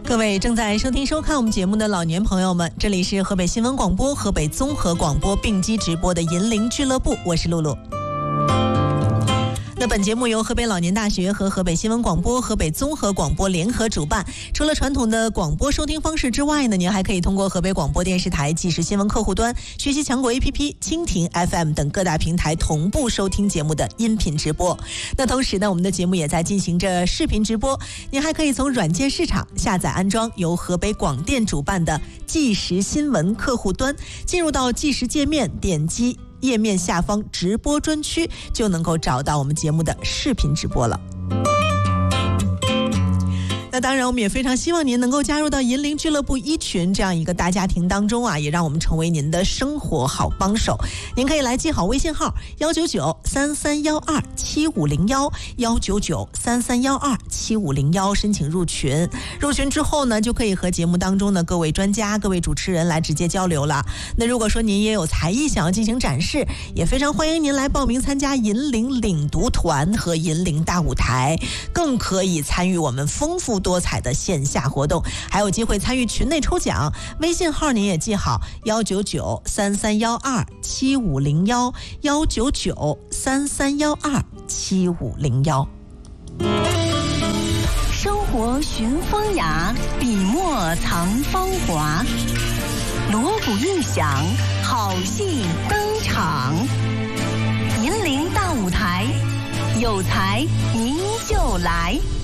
各位正在收听收看我们节目的老年朋友们，这里是河北新闻广播、河北综合广播并机直播的银铃俱乐部，我是露露。那本节目由河北老年大学和河北新闻广播、河北综合广播联合主办。除了传统的广播收听方式之外呢，您还可以通过河北广播电视台即时新闻客户端、学习强国 APP、蜻蜓 FM 等各大平台同步收听节目的音频直播。那同时呢，我们的节目也在进行着视频直播，您还可以从软件市场下载安装由河北广电主办的即时新闻客户端，进入到即时界面，点击页面下方直播专区，就能够找到我们节目的视频直播了。那当然我们也非常希望您能够加入到银铃俱乐部1群这样一个大家庭当中啊，也让我们成为您的生活好帮手。您可以来记好微信号199-3312-7501，199-3312-7501，申请入群。入群之后呢，就可以和节目当中的各位专家、各位主持人来直接交流了。那如果说您也有才艺想要进行展示，也非常欢迎您来报名参加银铃领读团和银铃大舞台，更可以参与我们丰富多彩的线下活动，还有机会参与群内抽奖。微信号您也记好199-3312-7501，199-3312-7501。 生活寻风雅，笔墨藏芳华。锣鼓一响，好戏登场。银铃大舞台，有才您就来。